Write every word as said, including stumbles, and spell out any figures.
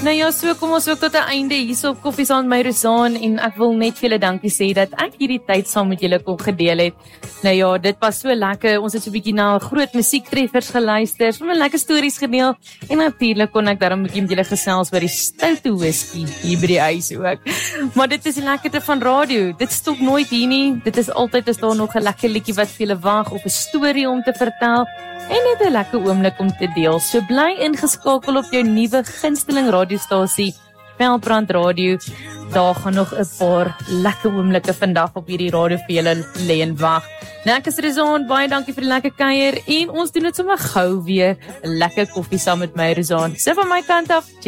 Nou ja, so kom ons ook tot 'n einde hier op Koffie Saam met my Rozaan en ek wil net vir julle dankie sê dat ek hierdie tyd saam met julle kon gedeel het. Nou ja, dit was so lekker. Ons het so 'n bietjie na groot musiektreffers geluister, sommer lekker stories gedeel en natuurlik kon ek daarom 'n bietjie met julle gesels oor die stoute whisky hier by die huis ook. Maar dit is die lekkerte van radio. Dit stop nooit hier nie. Dit is altyd as daar nog 'n lekker liedjie wat vir julle wag of 'n storie om te vertel en net 'n lekker oomblik om te deel. So bly ingeskakel op jou nuwe gunsteling radiostasie, Veldbrand Radio. Daar gaan nog 'n paar lekker oomblikke vandag op hierdie radio vir julle lê en wag. Nou ek is Rozaan, baie dankie vir die lekker kuier en ons doen dit sommer gou weer 'n lekker koffie saam met my Rozaan. So van my kant af